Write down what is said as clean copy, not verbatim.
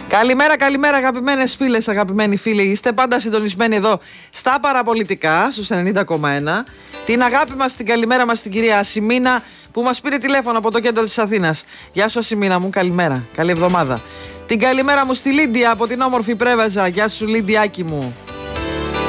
Καλημέρα, καλημέρα αγαπημένες φίλες, αγαπημένοι φίλοι. Είστε πάντα συντονισμένοι εδώ στα παραπολιτικά, στους 90,1. Την αγάπη μας, την καλημέρα μας στην κυρία Ασημίνα που μας πήρε τηλέφωνο από το κέντρο της Αθήνας. Γεια σου Ασημίνα μου, καλημέρα, καλή εβδομάδα. Την καλημέρα μου στη Λίντια από την όμορφη Πρέβεζα. Γεια σου Λίντιάκι μου.